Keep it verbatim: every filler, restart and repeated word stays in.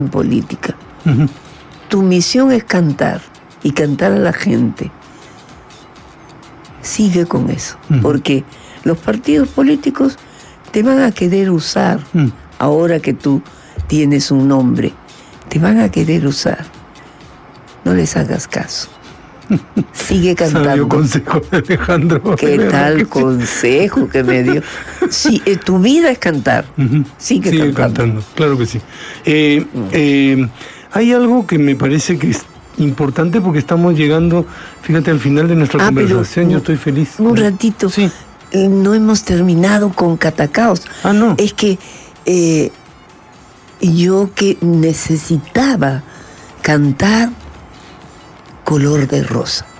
en política. Uh-huh. Tu misión es cantar y cantar a la gente. Sigue con eso, uh-huh. porque los partidos políticos te van a querer usar, uh-huh. ahora que tú tienes un nombre, te van a querer usar. No les hagas caso. Sigue cantando. Sabio consejo de Alejandro. ¿Qué tal que consejo sí. que me dio? Sí, eh, tu vida es cantar. Uh-huh. Sigue, Sigue cantando. cantando. Claro que sí. Eh, uh-huh. eh, hay algo que me parece que es importante porque estamos llegando, fíjate, al final de nuestra ah, conversación. Yo estoy feliz. Un ratito. Sí. No hemos terminado con Catacaos. Ah, no. Es que eh, yo que necesitaba cantar Color de Rosa.